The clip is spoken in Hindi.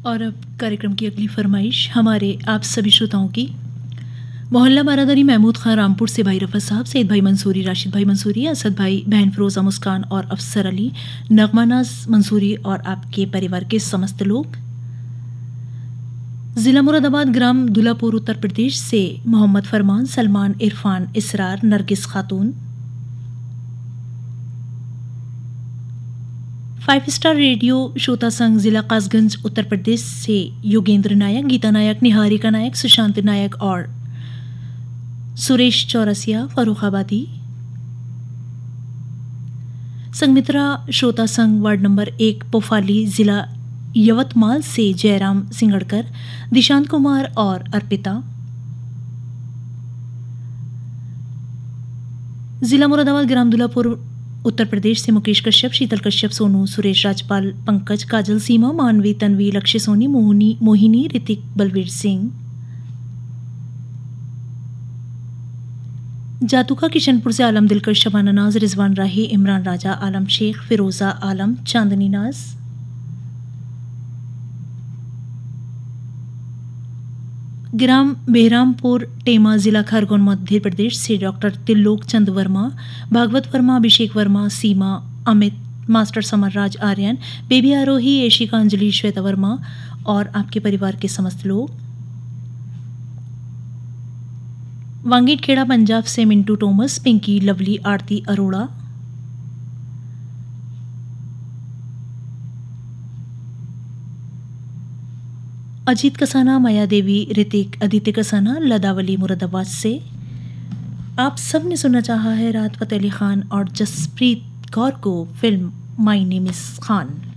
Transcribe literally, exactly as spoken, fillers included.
और अब कार्यक्रम की अगली फरमाइश हमारे आप सभी श्रोताओं की। मोहल्ला बारादरी महमूद खान रामपुर से भाई रफ़ा साहब, सैयद भाई मंसूरी, राशिद भाई मंसूरी, असद भाई, बहन फ़िरोज़ा मुस्कान और अफसर अली, नगमानाज मंसूरी और आपके परिवार के समस्त लोग। ज़िला मुरादाबाद, ग्राम दुलापुर, उत्तर प्रदेश से मोहम्मद फरमान, सलमान, इरफान, इसरार, नरगिस खातून। फाइव स्टार रेडियो श्रोता संघ जिला कासगंज, उत्तर प्रदेश से योगेंद्र नायक, गीता नायक, निहारिका नायक, सुशांत नायक और सुरेश चौरसिया फरुखाबादी। संगमित्रा श्रोता संघ वार्ड नंबर एक पोफाली, जिला यवतमाल से जयराम सिंगड़कर, दिशांत कुमार और अर्पिता। जिला मुरादाबाद, ग्राम दुलापुर, उत्तर प्रदेश से मुकेश कश्यप, शीतल कश्यप, सोनू, सुरेश, राजपाल, पंकज, काजल, सीमा, मानवी, तन्वी, लक्ष्य सोनी, मोहिनी मोहिनी ऋतिक, बलवीर सिंह। जातुका किशनपुर से आलम, दिलकश, शबाना नाज, रिजवान राही, इमरान राजा, आलम शेख, फिरोजा आलम, चांदनी नाज। ग्राम बेहरामपुर, टेमा, जिला खरगोन, मध्य प्रदेश से डॉक्टर त्रिलोक चंद वर्मा, भागवत वर्मा, अभिषेक वर्मा, सीमा, अमित, मास्टर समरराज, आर्यन, बेबी आरोही, येशिका, अंजलि, श्वेता वर्मा और आपके परिवार के समस्त लोग। वांगीट खेड़ा, पंजाब से मिंटू टोमस, पिंकी, लवली, आरती अरोड़ा। अजीत कसाना, माया देवी, ऋतिक, आदित्य कसाना, लदावली, मुरादाबाद से आप सब ने सुनना चाहा है राहत फ़तेह अली खान और जसप्रीत कौर को film my name is Khan.